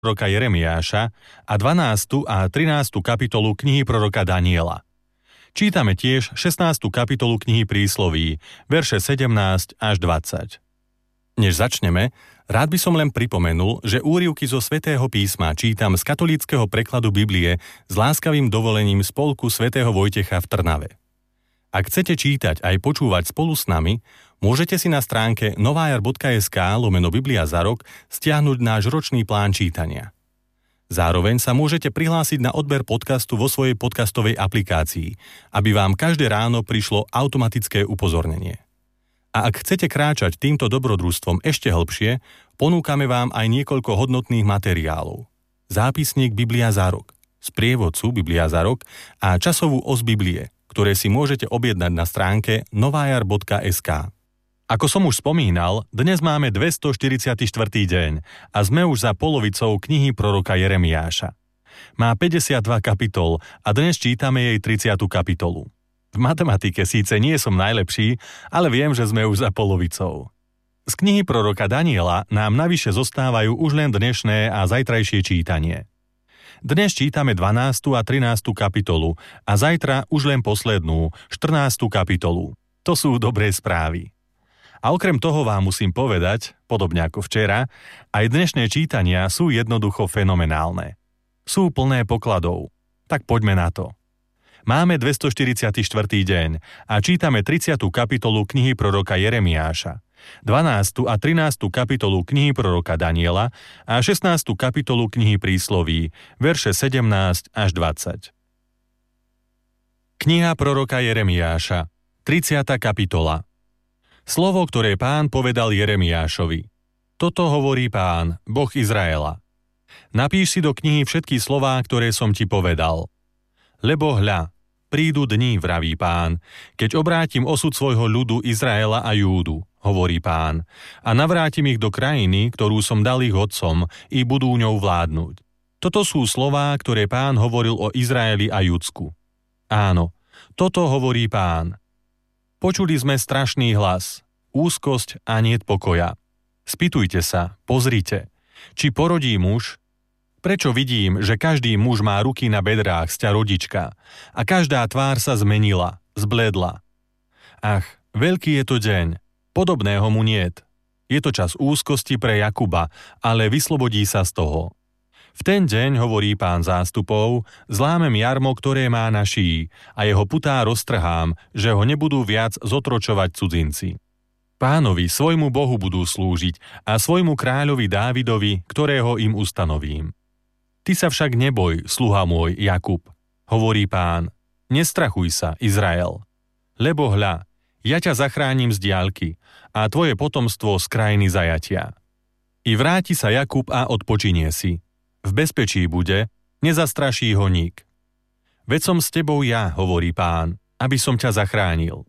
proroka Jeremiáša a 12. a 13. kapitolu knihy proroka Daniela. Čítame tiež 16. kapitolu knihy Prísloví, verše 17 až 20. Než začneme, rád by som len pripomenul, že úryvky zo Svätého písma čítam z katolíckeho prekladu Biblie s láskavým dovolením Spolku svätého Vojtecha v Trnave. Ak chcete čítať aj počúvať spolu s nami, môžete si na stránke novajar.sk/Biblia za rok stiahnuť náš ročný plán čítania. Zároveň sa môžete prihlásiť na odber podcastu vo svojej podcastovej aplikácii, aby vám každé ráno prišlo automatické upozornenie. A ak chcete kráčať týmto dobrodružstvom ešte hlbšie, ponúkame vám aj niekoľko hodnotných materiálov. Zápisník Biblia za rok, sprievodcu Biblia za rok a časovú os Biblie, ktoré si môžete objednať na stránke novajar.sk. Ako som už spomínal, dnes máme 244. deň a sme už za polovicou knihy proroka Jeremiáša. Má 52 kapitol a dnes čítame jej 30. kapitolu. V matematike síce nie som najlepší, ale viem, že sme už za polovicou. Z knihy proroka Daniela nám navyše zostávajú už len dnešné a zajtrajšie čítanie. Dnes čítame 12. a 13. kapitolu a zajtra už len poslednú, 14. kapitolu. To sú dobré správy. A okrem toho vám musím povedať, podobne ako včera, aj dnešné čítania sú jednoducho fenomenálne. Sú plné pokladov. Tak poďme na to. Máme 244. deň a čítame 30. kapitolu knihy proroka Jeremiáša, 12. a 13. kapitolu knihy proroka Daniela a 16. kapitolu knihy Prísloví, verše 17 až 20. Kniha proroka Jeremiáša, 30. kapitola. Slovo, ktoré Pán povedal Jeremiášovi. Toto hovorí Pán, Boh Izraela. Napíš si do knihy všetky slová, ktoré som ti povedal. Lebo hľa, prídu dni, vraví Pán, keď obrátim osud svojho ľudu Izraela a Júdu, hovorí Pán, a navrátim ich do krajiny, ktorú som dal ich otcom, i budú ňou vládnuť. Toto sú slová, ktoré Pán hovoril o Izraeli a Judsku. Áno, toto hovorí Pán. Počuli sme strašný hlas, úzkosť a niet pokoja. Spýtujte sa, pozrite, či porodí muž. Prečo vidím, že každý muž má ruky na bedrách sťa rodička a každá tvár sa zmenila, zbledla. Ach, veľký je to deň, podobného mu niet. Je to čas úzkosti pre Jakuba, ale vyslobodí sa z toho. V ten deň, hovorí Pán zástupov, zlámem jarmo, ktoré má na šíji a jeho putá roztrhám, že ho nebudú viac zotročovať cudzinci. Pánovi, svojmu Bohu budú slúžiť a svojmu kráľovi Dávidovi, ktorého im ustanovím. Ty sa však neboj, sluha môj, Jakub, hovorí Pán, nestrachuj sa, Izrael. Lebo hľa, ja ťa zachránim z diaľky a tvoje potomstvo z krajiny zajatia. I vráti sa Jakub a odpočinie si. V bezpečí bude, nezastraší ho nik. Veď som s tebou ja, hovorí Pán, aby som ťa zachránil.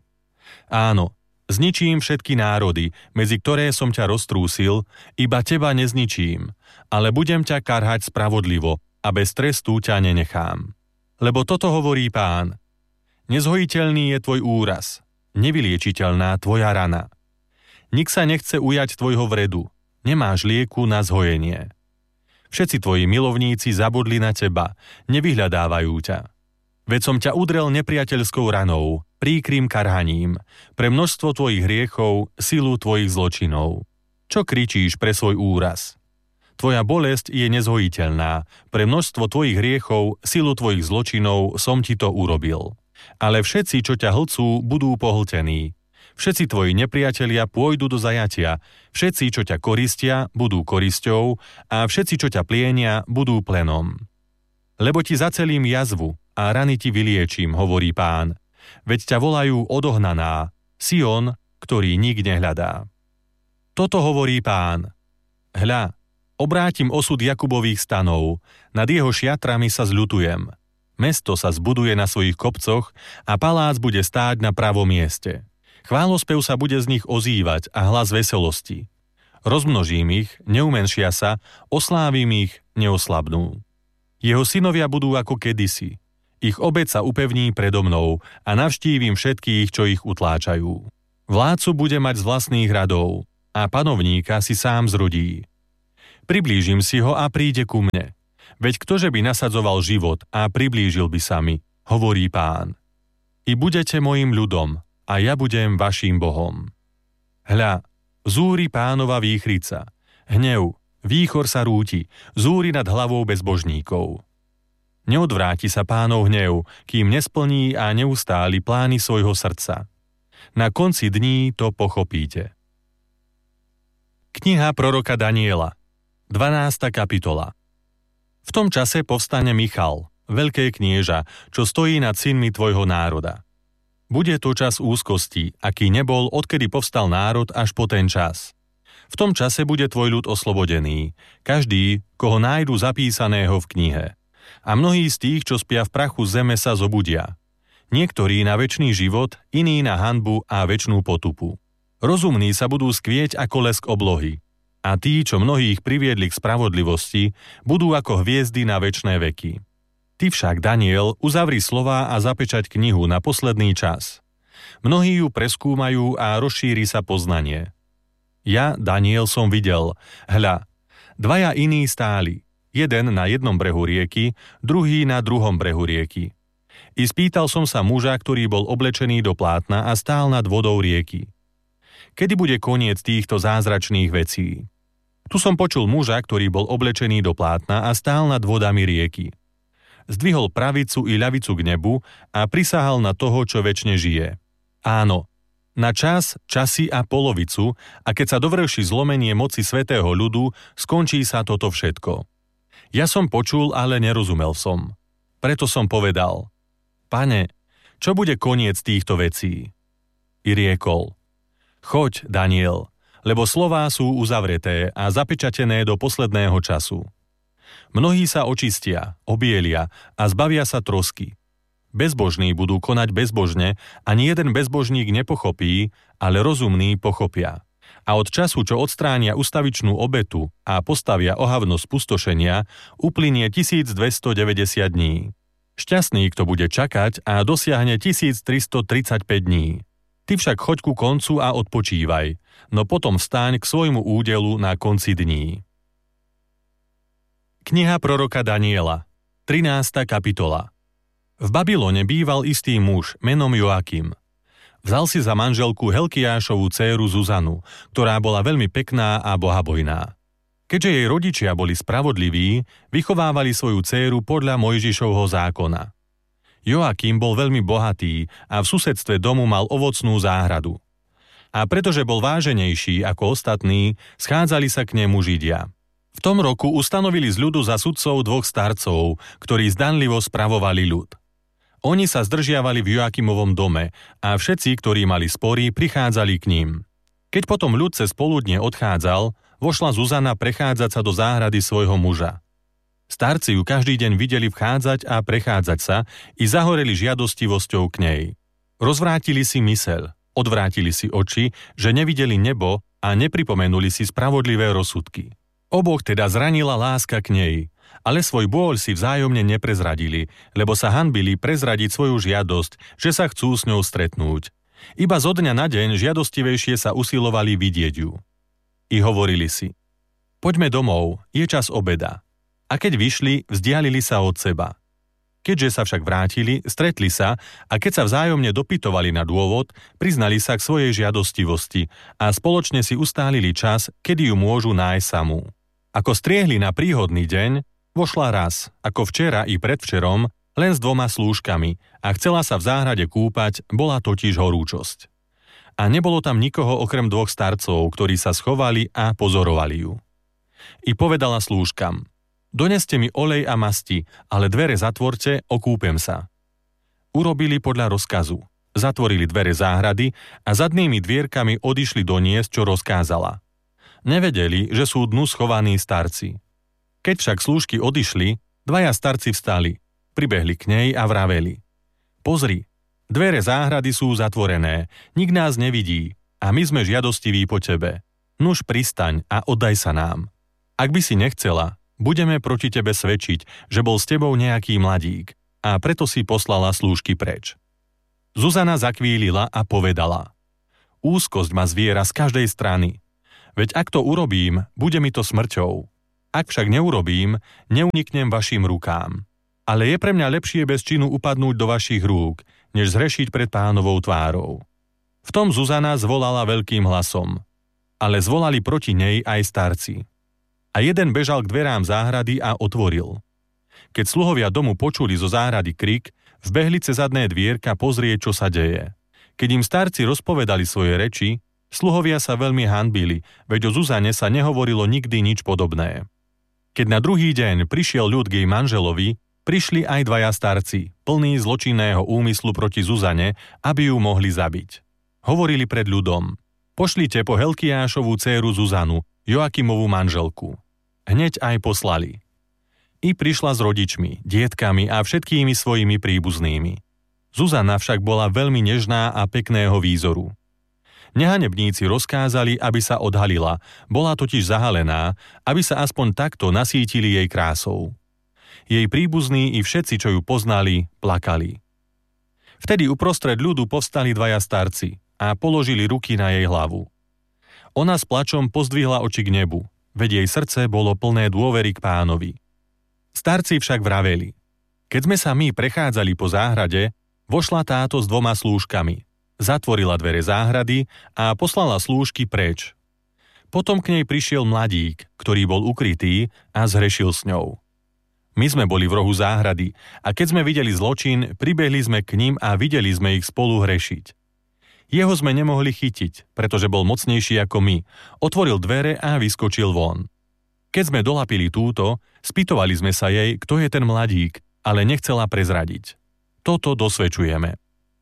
Áno, zničím všetky národy, medzi ktoré som ťa roztrúsil, iba teba nezničím, ale budem ťa karhať spravodlivo a bez trestu ťa nenechám. Lebo toto hovorí Pán. Nezhojiteľný je tvoj úraz, nevyliečiteľná tvoja rana. Nik sa nechce ujať tvojho vredu, nemáš lieku na zhojenie. Všetci tvoji milovníci zabudli na teba, nevyhľadávajú ťa. Veď som ťa udrel nepriateľskou ranou, príkrym karhaním, pre množstvo tvojich hriechov, silu tvojich zločinov. Čo kričíš pre svoj úraz? Tvoja bolesť je nezhojiteľná, pre množstvo tvojich hriechov, silu tvojich zločinov som ti to urobil. Ale všetci, čo ťa hlcú, budú pohltení. Všetci tvoji nepriatelia pôjdu do zajatia, všetci, čo ťa koristia, budú korisťou a všetci, čo ťa plienia, budú plenom. Lebo ti zacelím jazvu a rany ti vyliečím, hovorí Pán. Veď ťa volajú odohnaná, Sion, ktorý nik nehľadá. Toto hovorí Pán. Hľa, obrátim osud Jakubových stanov, nad jeho šiatrami sa zľutujem. Mesto sa zbuduje na svojich kopcoch a palác bude stáť na pravom mieste. Chválospev sa bude z nich ozývať a hlas veselosti. Rozmnožím ich, neumenšia sa, oslávim ich, neoslabnú. Jeho synovia budú ako kedysi. Ich obed sa upevní predo mnou a navštívim všetkých, čo ich utláčajú. Vládcu bude mať z vlastných radov a panovníka si sám zrodí. Priblížim si ho a príde ku mne. Veď ktože by nasadzoval život a priblížil by sa mi, hovorí Pán. I budete mojim ľudom, a ja budem vaším Bohom. Hľa, zúri Pánova výchrica, hnev, výchor sa rúti, zúri nad hlavou bezbožníkov. Neodvráti sa Pánov hnev, kým nesplní a neustáli plány svojho srdca. Na konci dní to pochopíte. Kniha proroka Daniela, 12. kapitola. V tom čase povstane Michal, veľké knieža, čo stojí nad synmi tvojho národa. Bude to čas úzkosti, aký nebol, odkedy povstal národ až po ten čas. V tom čase bude tvoj ľud oslobodený, každý, koho nájdu zapísaného v knihe. A mnohí z tých, čo spia v prachu zeme, sa zobudia. Niektorí na večný život, iní na hanbu a večnú potupu. Rozumní sa budú skvieť ako lesk oblohy. A tí, čo mnohých priviedli k spravodlivosti, budú ako hviezdy na večné veky. Ty však, Daniel, uzavri slová a zapečať knihu na posledný čas. Mnohí ju preskúmajú a rozšíri sa poznanie. Ja, Daniel, som videl, hľa, dvaja iní stáli, jeden na jednom brehu rieky, druhý na druhom brehu rieky. I spýtal som sa muža, ktorý bol oblečený do plátna a stál nad vodou rieky. Kedy bude koniec týchto zázračných vecí? Tu som počul muža, ktorý bol oblečený do plátna a stál nad vodami rieky. Zdvihol pravicu i ľavicu k nebu a prisahal na toho, čo večne žije. Áno, na čas, časy a polovicu, a keď sa dovrší zlomenie moci svätého ľudu, skončí sa toto všetko. Ja som počul, ale nerozumel som. Preto som povedal: Pane, čo bude koniec týchto vecí? I riekol: Choď, Daniel, lebo slová sú uzavreté a zapečatené do posledného času. Mnohí sa očistia, obielia a zbavia sa trosky. Bezbožní budú konať bezbožne, ani jeden bezbožník nepochopí, ale rozumní pochopia. A od času, čo odstránia ustavičnú obetu a postavia ohavnosť pustošenia, uplynie 1290 dní. Šťastný, kto bude čakať a dosiahne 1335 dní. Ty však choď ku koncu a odpočívaj, no potom vstaň k svojmu údelu na konci dní. Kniha proroka Daniela, 13. kapitola. V Babylone býval istý muž menom Joakim. Vzal si za manželku Helkiášovú dcéru Zuzanu, ktorá bola veľmi pekná a bohabojná. Keďže jej rodičia boli spravodliví, vychovávali svoju dcéru podľa Mojžišovho zákona. Joakim bol veľmi bohatý a v susedstve domu mal ovocnú záhradu. A pretože bol váženejší ako ostatní, schádzali sa k nemu Židia. V tom roku ustanovili z ľudu za sudcov dvoch starcov, ktorí zdanlivo spravovali ľud. Oni sa zdržiavali v Joakimovom dome a všetci, ktorí mali spory, prichádzali k ním. Keď potom ľud cez poludne odchádzal, vošla Zuzana prechádzať sa do záhrady svojho muža. Starci ju každý deň videli vchádzať a prechádzať sa i zahoreli žiadostivosťou k nej. Rozvrátili si myseľ, odvrátili si oči, že nevideli nebo a nepripomenuli si spravodlivé rozsudky. Oboch teda zranila láska k nej, ale svoj bôľ si vzájomne neprezradili, lebo sa hanbili prezradiť svoju žiadosť, že sa chcú s ňou stretnúť. Iba zo dňa na deň žiadostivejšie sa usilovali vidieť ju. I hovorili si: Poďme domov, je čas obeda. A keď vyšli, vzdialili sa od seba. Keďže sa však vrátili, stretli sa a keď sa vzájomne dopytovali na dôvod, priznali sa k svojej žiadostivosti a spoločne si ustálili čas, kedy ju môžu nájsť samú. Ako striehli na príhodný deň, vošla raz, ako včera i predvčerom, len s 2 slúžkami a chcela sa v záhrade kúpať, bola totiž horúčosť. A nebolo tam nikoho okrem 2 starcov, ktorí sa schovali a pozorovali ju. I povedala slúžkam: Doneste mi olej a masti, ale dvere zatvorte, okúpem sa. Urobili podľa rozkazu. Zatvorili dvere záhrady a zadnými dvierkami odišli doniesť, čo rozkázala. Nevedeli, že sú dnu schovaní starci. Keď však slúžky odišli, 2 starci vstali, pribehli k nej a vraveli: Pozri, dvere záhrady sú zatvorené, nik nás nevidí a my sme žiadostiví po tebe. Nuž pristaň a oddaj sa nám. Ak by si nechcela, budeme proti tebe svedčiť, že bol s tebou nejaký mladík, a preto si poslala slúžky preč. Zuzana zakvílila a povedala: Úzkosť ma zviera z každej strany. Veď ak to urobím, bude mi to smrťou. Ak však neurobím, neuniknem vašim rukám. Ale je pre mňa lepšie bez činu upadnúť do vašich rúk, než zhrešiť pred Pánovou tvárou. V tom Zuzana zvolala veľkým hlasom. Ale zvolali proti nej aj starci. A jeden bežal k dverám záhrady a otvoril. Keď sluhovia domu počuli zo záhrady krik, vbehli cez zadné dvierka pozrieť, čo sa deje. Keď im starci rozpovedali svoje reči, sluhovia sa veľmi hanbili, veď o Zuzane sa nehovorilo nikdy nič podobné. Keď na druhý deň prišiel ľud k jej manželovi, prišli aj dvaja starci, plní zločinného úmyslu proti Zuzane, aby ju mohli zabiť. Hovorili pred ľudom: pošlite po Helkiášovú dcéru Zuzanu, Joakimovú manželku. Hneď aj poslali. I prišla s rodičmi, dietkami a všetkými svojimi príbuznými. Zuzana však bola veľmi nežná a pekného výzoru. Nehanebníci rozkázali, aby sa odhalila, bola totiž zahalená, aby sa aspoň takto nasítili jej krásou. Jej príbuzní i všetci, čo ju poznali, plakali. Vtedy uprostred ľudu povstali dvaja starci a položili ruky na jej hlavu. Ona s plačom pozdvihla oči k nebu, veď jej srdce bolo plné dôvery k Pánovi. Starci však vraveli: keď sme sa my prechádzali po záhrade, vošla táto s 2 slúžkami, zatvorila dvere záhrady a poslala slúžky preč. Potom k nej prišiel mladík, ktorý bol ukrytý a zhrešil s ňou. My sme boli v rohu záhrady a keď sme videli zločin, pribehli sme k ním a videli sme ich spolu hrešiť. Jeho sme nemohli chytiť, pretože bol mocnejší ako my. Otvoril dvere a vyskočil von. Keď sme dolapili túto, spýtovali sme sa jej, kto je ten mladík, ale nechcela prezradiť. Toto dosvedčujeme.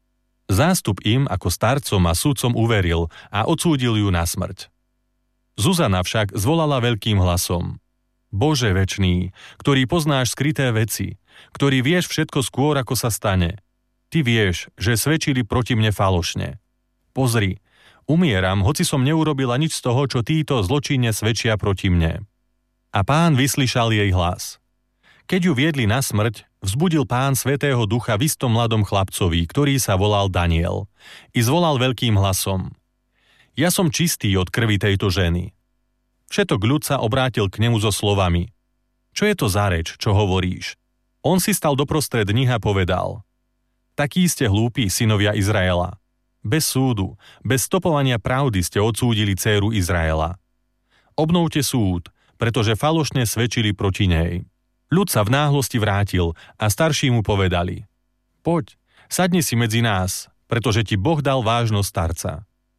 Zástup im ako starcom a sudcom uveril a odsúdil ju na smrť. Zuzana však zvolala veľkým hlasom: Bože večný, ktorý poznáš skryté veci, ktorý vieš všetko skôr, ako sa stane. Ty vieš, že svedčili proti mne falošne. Pozri, umieram, hoci som neurobila nič z toho, čo títo zločinne svedčia proti mne. A Pán vyslyšal jej hlas. Keď ju viedli na smrť, vzbudil Pán Svätého Ducha v istom mladom chlapcovi, ktorý sa volal Daniel, i zvolal veľkým hlasom: Ja som čistý od krvi tejto ženy. Všetok ľud sa obrátil k nemu so slovami: Čo je to za reč, čo hovoríš? On si stal doprostred nich a povedal: Takí ste hlúpi, synovia Izraela. Bez súdu, bez stopovania pravdy ste odsúdili dcéru Izraela. Obnovte súd, pretože falošne svedčili proti nej. Ľud sa v náhlosti vrátil a starší mu povedali: Poď, sadni si medzi nás, pretože ti Boh dal vážnosť starca.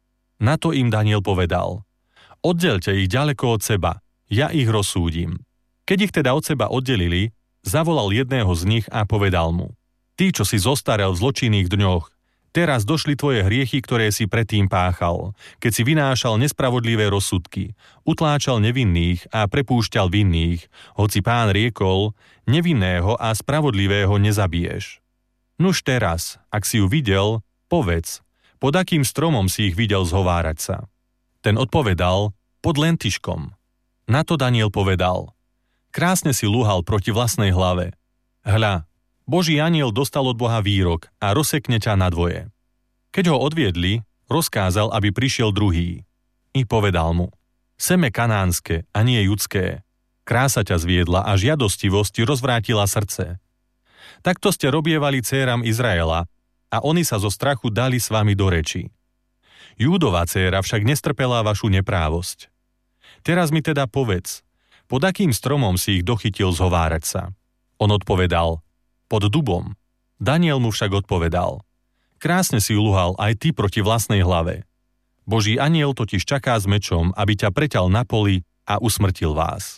Na to im Daniel povedal: Oddelte ich ďaleko od seba, ja ich rozsúdim. Keď ich teda od seba oddelili, zavolal jedného z nich a povedal mu: Ty, čo si zostarel v zločinných dňoch, teraz došli tvoje hriechy, ktoré si predtým páchal, keď si vynášal nespravodlivé rozsudky, utláčal nevinných a prepúšťal vinných, hoci Pán riekol: nevinného a spravodlivého nezabiješ. Nuž teraz, ak si ju videl, povedz, pod akým stromom si ich videl zhovárať sa. Ten odpovedal: pod lentiškom. Na to Daniel povedal: krásne si lúhal proti vlastnej hlave. Hľa, Boží anjel dostal od Boha výrok a rozsekne ťa na dvoje. Keď ho odviedli, rozkázal, aby prišiel druhý. I povedal mu: seme kanánske a nie judské. Krása ťa zviedla a žiadostivosť rozvrátila srdce. Takto ste robievali dcéram Izraela a oni sa zo strachu dali s vami do reči. Júdova dcéra však nestrpela vašu neprávosť. Teraz mi teda povedz, pod akým stromom si ich dochytil zhovárať sa? On odpovedal: pod dubom. Daniel mu však odpovedal: krásne si luhal aj ty proti vlastnej hlave. Boží anjel totiž čaká s mečom, aby ťa preťal na poli a usmrtil vás.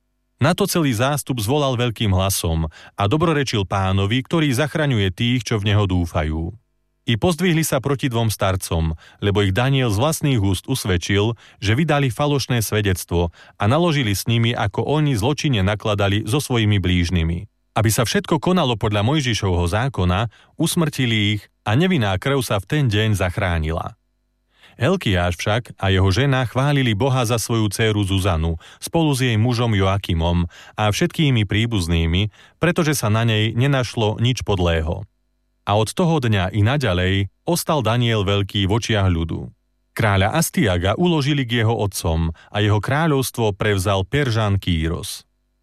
Na to celý zástup zvolal veľkým hlasom a dobrorečil Pánovi, ktorý zachraňuje tých, čo v neho dúfajú. I pozdvihli sa proti dvom starcom, lebo ich Daniel z vlastných úst usvedčil, že vydali falošné svedectvo a naložili s nimi, ako oni zločinne nakladali so svojimi blížnymi. Aby sa všetko konalo podľa Mojžišovho zákona, usmrtili ich a nevinná krv sa v ten deň zachránila. Helkiáš však a jeho žena chválili Boha za svoju dcéru Zuzanu spolu s jej mužom Joakimom a všetkými príbuznými, pretože sa na nej nenašlo nič podlého. A od toho dňa i naďalej ostal Daniel veľký v očiach ľudu. Kráľa Astiaga uložili k jeho otcom a jeho kráľovstvo prevzal Peržan Kýros.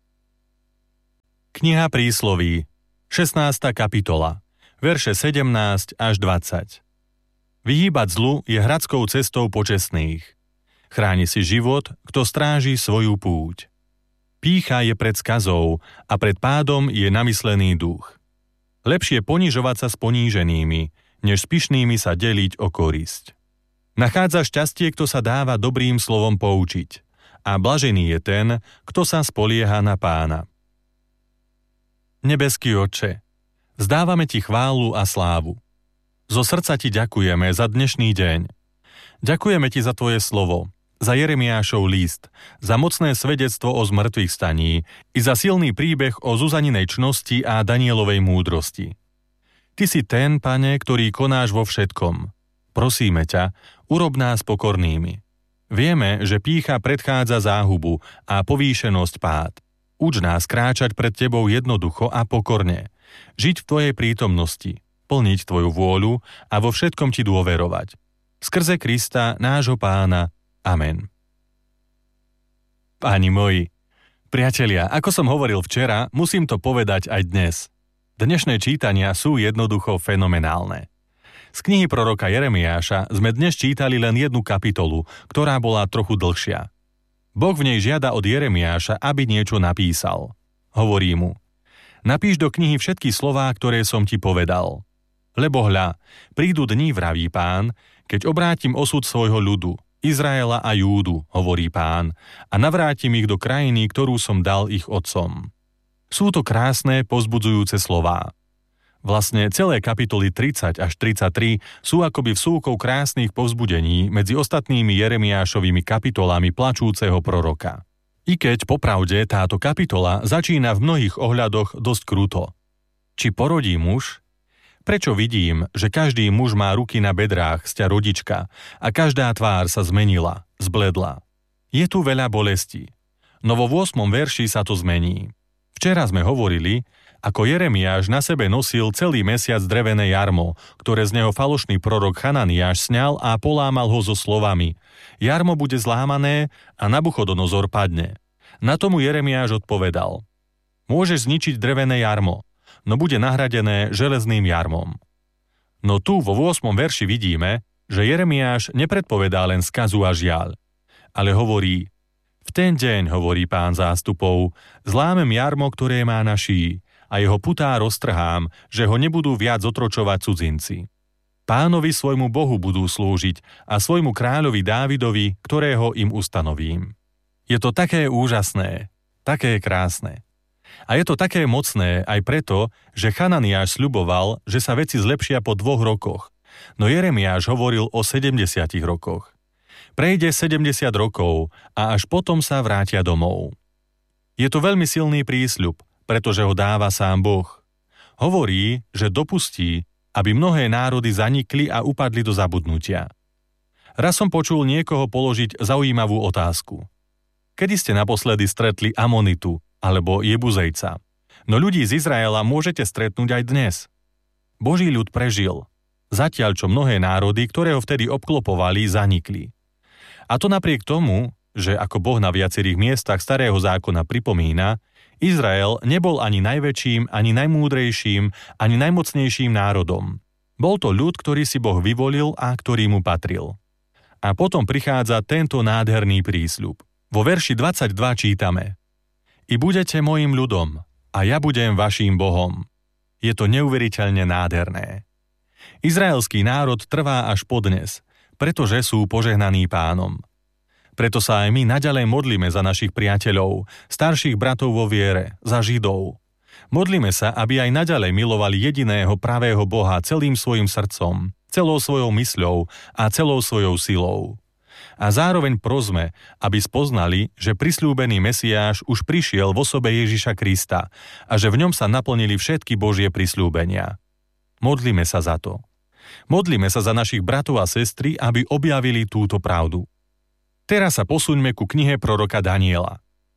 Kniha prísloví, 16. kapitola, verše 17 až 20. Vyhýbať zlu je hradskou cestou počestných. Chráni si život, kto stráži svoju púť. Pýcha je pred skazou a pred pádom je namyslený duch. Lepšie ponižovať sa s poníženými, než s pyšnými sa deliť o korisť. Nachádza šťastie, kto sa dáva dobrým slovom poučiť, a blažený je ten, kto sa spolieha na Pána. Nebeský Otče, vzdávame Ti chválu a slávu. Zo srdca Ti ďakujeme za dnešný deň. Ďakujeme Ti za Tvoje slovo, za Jeremiášov list, za mocné svedectvo o zmrtvých staní i za silný príbeh o Zuzaninej čnosti a Danielovej múdrosti. Ty si ten, Pane, ktorý konáš vo všetkom. Prosíme ťa, urob nás pokornými. Vieme, že pýcha predchádza záhubu a povýšenosť pád. Uč nás kráčať pred Tebou jednoducho a pokorne, žiť v Tvojej prítomnosti, plniť Tvoju vôľu a vo všetkom Ti dôverovať. Skrze Krista, nášho Pána. Amen. Páni moji, priatelia, ako som hovoril včera, musím to povedať aj dnes. Dnešné čítania sú jednoducho fenomenálne. Z knihy proroka Jeremiáša sme dnes čítali len jednu kapitolu, ktorá bola trochu dlhšia. Boh v nej žiada od Jeremiáša, aby niečo napísal. Hovorí mu: napíš do knihy všetky slová, ktoré som ti povedal. Lebo hľa, prídu dni, vraví Pán, keď obrátim osud svojho ľudu, Izraela a Júdu, hovorí Pán, a navrátim ich do krajiny, ktorú som dal ich otcom. Sú to krásne, povzbudzujúce slová. Vlastne celé kapitoly 30 až 33 sú akoby vsúkou krásnych povzbudení medzi ostatnými Jeremiášovými kapitolami plačúceho proroka. I keď popravde táto kapitola začína v mnohých ohľadoch dosť kruto. Či porodí muž? Prečo vidím, že každý muž má ruky na bedrách, sťa rodička, a každá tvár sa zmenila, zbledla? Je tu veľa bolesti. No vo 8. verši sa to zmení. Včera sme hovorili, ako Jeremiáš na sebe nosil celý mesiac drevené jarmo, ktoré z neho falošný prorok Hananiáš sňal a polámal ho so slovami: jarmo bude zlámané a Nabuchodonozor padne. Na tomu Jeremiáš odpovedal: môžeš zničiť drevené jarmo, no bude nahradené železným jarmom. No tu vo 8. verši vidíme, že Jeremiáš nepredpovedá len skazu a žiaľ, ale hovorí: v ten deň, hovorí Pán zástupov, zlámem jarmo, ktoré má na šíji, a jeho putá roztrhám, že ho nebudú viac otročovať cudzinci. Pánovi svojmu Bohu budú slúžiť a svojmu kráľovi Dávidovi, ktorého im ustanovím. Je to také úžasné, také krásne. A je to také mocné aj preto, že Hananiáš sľuboval, že sa veci zlepšia po 2 rokoch, no Jeremiáš hovoril o 70 rokoch. Prejde 70 rokov a až potom sa vrátia domov. Je to veľmi silný prísľub, pretože ho dáva sám Boh. Hovorí, že dopustí, aby mnohé národy zanikli a upadli do zabudnutia. Raz som počul niekoho položiť zaujímavú otázku. Kedy ste naposledy stretli Amonitu alebo Jebuzejca? No ľudí z Izraela môžete stretnúť aj dnes. Boží ľud prežil, zatiaľ čo mnohé národy, ktoré ho vtedy obklopovali, zanikli. A to napriek tomu, že ako Boh na viacerých miestach Starého zákona pripomína, Izrael nebol ani najväčším, ani najmúdrejším, ani najmocnejším národom. Bol to ľud, ktorý si Boh vyvolil a ktorý mu patril. A potom prichádza tento nádherný prísľub. Vo verši 22 čítame: I budete mojím ľudom, a ja budem vaším Bohom. Je to neuveriteľne nádherné. Izraelský národ trvá až podnes, pretože sú požehnaní Pánom. Preto sa aj my naďalej modlíme za našich priateľov, starších bratov vo viere, za Židov. Modlíme sa, aby aj naďalej milovali jediného pravého Boha celým svojim srdcom, celou svojou mysľou a celou svojou silou. A zároveň prosme, aby spoznali, že prisľúbený Mesiáš už prišiel v osobe Ježiša Krista a že v ňom sa naplnili všetky Božie prisľúbenia. Modlíme sa za to. Modlíme sa za našich bratov a sestry, aby objavili túto pravdu. Teraz sa posuňme ku knihe proroka Daniela.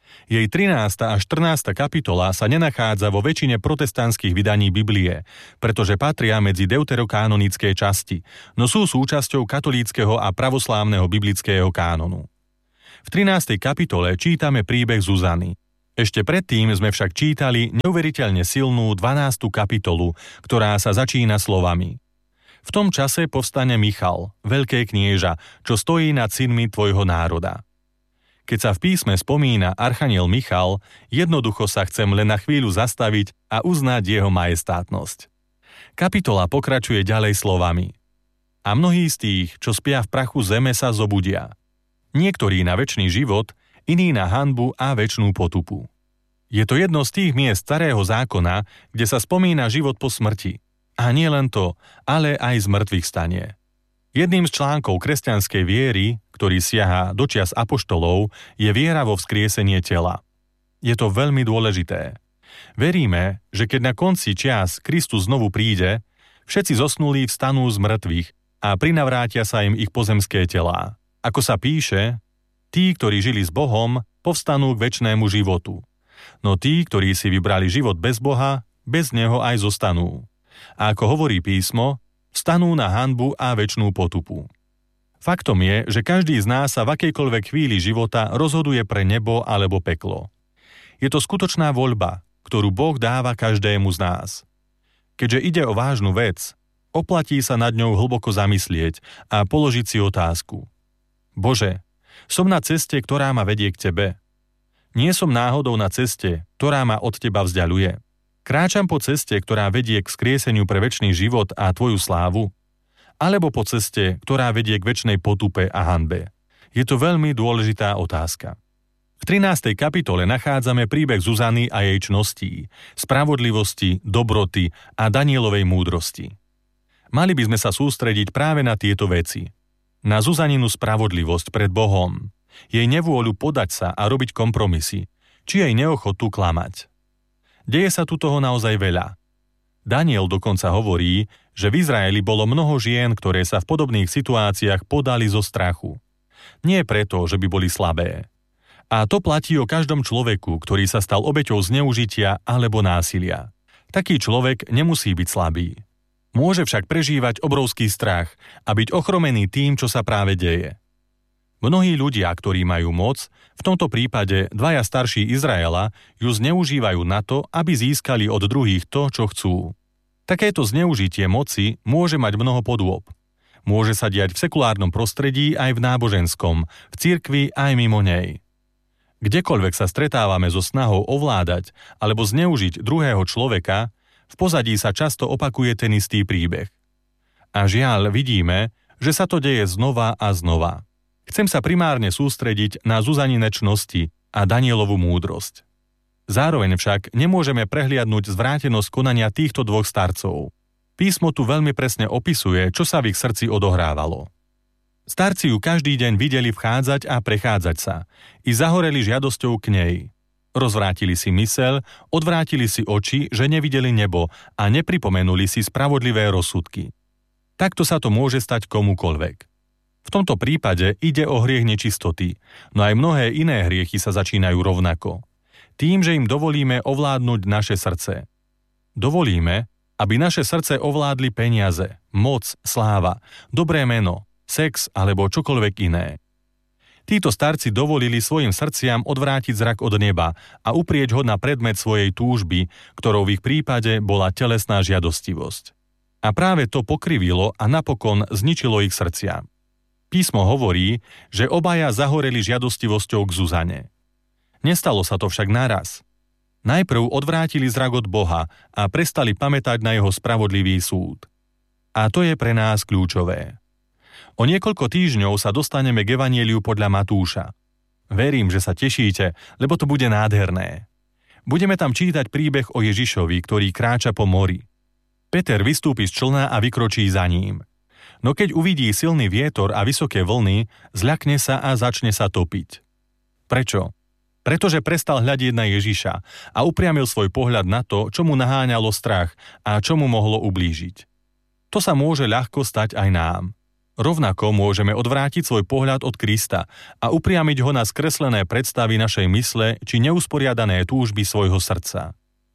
Jej 13. a 14. kapitola sa nenachádza vo väčšine protestantských vydaní Biblie, pretože patria medzi deuterokanonické časti, no sú súčasťou katolíckeho a pravoslávneho biblického kánonu. V 13. kapitole čítame príbeh Zuzany. Ešte predtým sme však čítali neuveriteľne silnú 12. kapitolu, ktorá sa začína slovami: V tom čase povstane Michal, veľké knieža, čo stojí nad synmi tvojho národa. Keď sa v písme spomína archaniel Michal, jednoducho sa chcem len na chvíľu zastaviť a uznať jeho majestátnosť. Kapitola pokračuje ďalej slovami: A mnohí z tých, čo spia v prachu zeme, sa zobudia. Niektorí na večný život, iní na hanbu a večnú potupu. Je to jedno z tých miest starého zákona, kde sa spomína život po smrti. A nie len to, ale aj z mŕtvych stanie. Jedným z článkov kresťanskej viery, ktorý siaha do čias apoštolov, je viera vo vzkriesenie tela. Je to veľmi dôležité. Veríme, že keď na konci čias Kristus znovu príde, všetci zosnulí vstanú z mŕtvych a prinavrátia sa im ich pozemské telá. Ako sa píše, tí, ktorí žili s Bohom, povstanú k večnému životu. No tí, ktorí si vybrali život bez Boha, bez neho aj zostanú. A ako hovorí písmo, vstanú na hanbu a večnú potupu. Faktom je, že každý z nás sa v akejkoľvek chvíli života rozhoduje pre nebo alebo peklo. Je to skutočná voľba, ktorú Boh dáva každému z nás. Keďže ide o vážnu vec, oplatí sa nad ňou hlboko zamyslieť a položiť si otázku. Bože, som na ceste, ktorá ma vedie k Tebe. Nie som náhodou na ceste, ktorá ma od Teba vzdialuje. Kráčam po ceste, ktorá vedie k skrieseniu pre večný život a Tvoju slávu, alebo po ceste, ktorá vedie k večnej potupe a hanbe? Je to veľmi dôležitá otázka. V 13. kapitole nachádzame príbeh Zuzany a jej čností, spravodlivosti, dobroty a Danielovej múdrosti. Mali by sme sa sústrediť práve na tieto veci. Na Zuzaninu spravodlivosť pred Bohom, jej nevôľu podať sa a robiť kompromisy, či jej neochotu klamať. Deje sa tu toho naozaj veľa. Daniel dokonca hovorí, že v Izraeli bolo mnoho žien, ktoré sa v podobných situáciách podali zo strachu. Nie preto, že by boli slabé. A to platí o každom človeku, ktorý sa stal obeťou zneužitia alebo násilia. Taký človek nemusí byť slabý. Môže však prežívať obrovský strach a byť ochromený tým, čo sa práve deje. Mnohí ľudia, ktorí majú moc, v tomto prípade dvaja starší Izraela, ju zneužívajú na to, aby získali od druhých to, čo chcú. Takéto zneužitie moci môže mať mnoho podôb. Môže sa diať v sekulárnom prostredí aj v náboženskom, v cirkvi aj mimo nej. Kdekoľvek sa stretávame so snahou ovládať alebo zneužiť druhého človeka, v pozadí sa často opakuje ten istý príbeh. A žiaľ vidíme, že sa to deje znova a znova. Chcem sa primárne sústrediť na Zuzanine čnosti a Danielovu múdrosť. Zároveň však nemôžeme prehliadnúť zvrátenosť konania týchto dvoch starcov. Písmo tu veľmi presne opisuje, čo sa v ich srdci odohrávalo. Starci ju každý deň videli vchádzať a prechádzať sa, i zahoreli žiadosťou k nej. Rozvrátili si myseľ, odvrátili si oči, že nevideli nebo a nepripomenuli si spravodlivé rozsudky. Takto sa to môže stať komukoľvek. V tomto prípade ide o hriech nečistoty, no aj mnohé iné hriechy sa začínajú rovnako. Tým, že im dovolíme ovládnuť naše srdce. Dovolíme, aby naše srdce ovládli peniaze, moc, sláva, dobré meno, sex alebo čokoľvek iné. Títo starci dovolili svojim srdciam odvrátiť zrak od neba a uprieť ho na predmet svojej túžby, ktorou v ich prípade bola telesná žiadostivosť. A práve to pokrivilo a napokon zničilo ich srdcia. Písmo hovorí, že obaja zahoreli žiadostivosťou k Zuzane. Nestalo sa to však naraz. Najprv odvrátili zrak od Boha a prestali pamätať na jeho spravodlivý súd. A to je pre nás kľúčové. O niekoľko týždňov sa dostaneme k Evanjeliu podľa Matúša. Verím, že sa tešíte, lebo to bude nádherné. Budeme tam čítať príbeh o Ježišovi, ktorý kráča po mori. Peter vystúpi z člna a vykročí za ním. No keď uvidí silný vietor a vysoké vlny, zľakne sa a začne sa topiť. Prečo? Pretože prestal hľadieť na Ježiša a upriamil svoj pohľad na to, čo mu naháňalo strach a čo mu mohlo ublížiť. To sa môže ľahko stať aj nám. Rovnako môžeme odvrátiť svoj pohľad od Krista a upriamiť ho na skreslené predstavy našej mysle či neusporiadané túžby svojho srdca.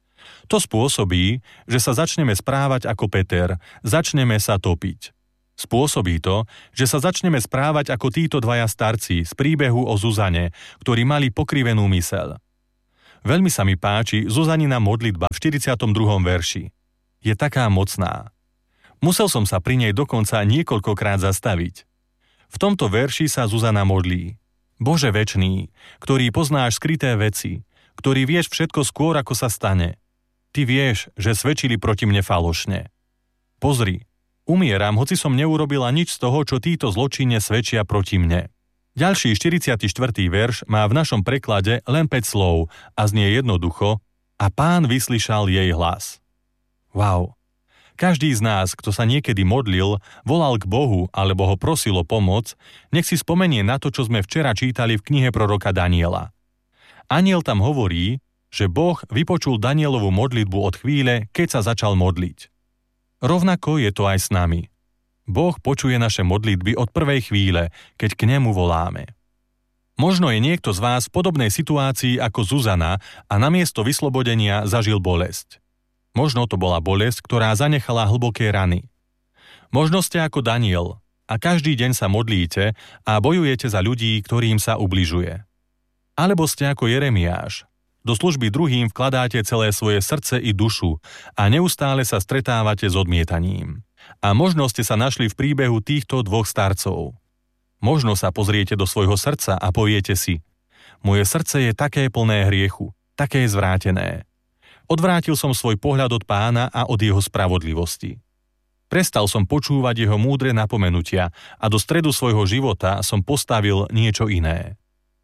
To spôsobí, že sa začneme správať ako Peter, začneme sa topiť. Spôsobí to, že sa začneme správať ako títo dvaja starci z príbehu o Zuzane, ktorí mali pokrivenú myseľ. Veľmi sa mi páči Zuzanina modlitba v 42. verši. Je taká mocná. Musel som sa pri nej dokonca niekoľkokrát zastaviť. V tomto verši sa Zuzana modlí. Bože večný, ktorý poznáš skryté veci, ktorý vieš všetko skôr, ako sa stane. Ty vieš, že svedčili proti mne falošne. Pozri, umieram, hoci som neurobila nič z toho, čo títo zločine svedčia proti mne. Ďalší 44. verš má v našom preklade len 5 slov a znie jednoducho: a Pán vyslyšal jej hlas. Wow. Každý z nás, kto sa niekedy modlil, volal k Bohu alebo ho prosil o pomoc, nech si spomenie na to, čo sme včera čítali v knihe proroka Daniela. Anjel tam hovorí, že Boh vypočul Danielovu modlitbu od chvíle, keď sa začal modliť. Rovnako je to aj s nami. Boh počuje naše modlitby od prvej chvíle, keď k nemu voláme. Možno je niekto z vás v podobnej situácii ako Zuzana a namiesto vyslobodenia zažil bolesť. Možno to bola bolesť, ktorá zanechala hlboké rany. Možno ste ako Daniel a každý deň sa modlíte a bojujete za ľudí, ktorým sa ubližuje. Alebo ste ako Jeremiáš. Do služby druhým vkladáte celé svoje srdce i dušu a neustále sa stretávate s odmietaním. A možno ste sa našli v príbehu týchto dvoch starcov. Možno sa pozriete do svojho srdca a poviete si: moje srdce je také plné hriechu, také zvrátené. Odvrátil som svoj pohľad od Pána a od jeho spravodlivosti. Prestal som počúvať jeho múdre napomenutia a do stredu svojho života som postavil niečo iné.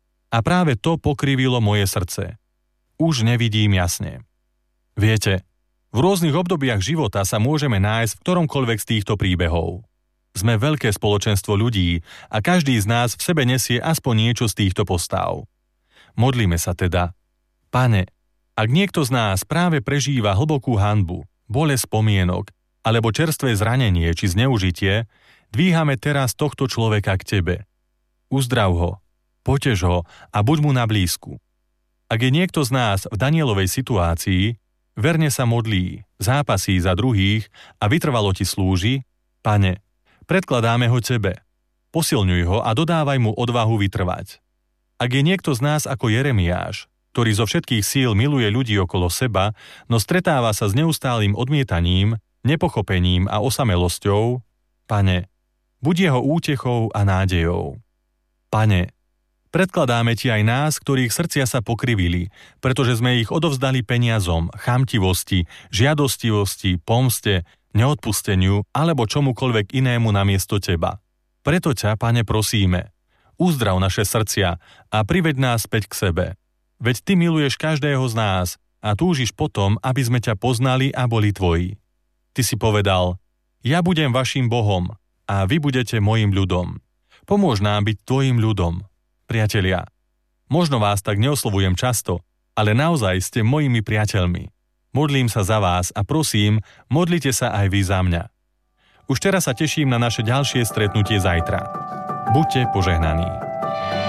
A práve to pokrivilo moje srdce. Už nevidím jasne. Viete, v rôznych obdobiach života sa môžeme nájsť v ktoromkoľvek z týchto príbehov. Sme veľké spoločenstvo ľudí a každý z nás v sebe nesie aspoň niečo z týchto postav. Modlíme sa teda: Pane, ak niekto z nás práve prežíva hlbokú hanbu, bolesť spomienok alebo čerstvé zranenie či zneužitie, dvíhame teraz tohto človeka k Tebe. Uzdrav ho, potež ho a buď mu na blízku. Ak je niekto z nás v Danielovej situácii, verne sa modlí, zápasí za druhých a vytrvalo Ti slúži, Pane, predkladáme ho Tebe. Posilňuj ho a dodávaj mu odvahu vytrvať. Ak je niekto z nás ako Jeremiáš, ktorý zo všetkých síl miluje ľudí okolo seba, no stretáva sa s neustálým odmietaním, nepochopením a osamelosťou, Pane, buď jeho útechou a nádejou. Pane, predkladáme Ti aj nás, ktorých srdcia sa pokrivili, pretože sme ich odovzdali peniazom, chamtivosti, žiadostivosti, pomste, neodpusteniu alebo čomukoľvek inému namiesto Teba. Preto ťa, Pane, prosíme, uzdrav naše srdcia a priveď nás späť k sebe. Veď Ty miluješ každého z nás a túžiš potom, aby sme ťa poznali a boli Tvoji. Ty si povedal: ja budem vašim Bohom a vy budete mojim ľudom. Pomôž nám byť Tvojim ľudom. Priatelia, možno vás tak neoslovujem často, ale naozaj ste mojimi priateľmi. Modlím sa za vás a prosím, modlite sa aj vy za mňa. Už teraz sa teším na naše ďalšie stretnutie zajtra. Buďte požehnaní.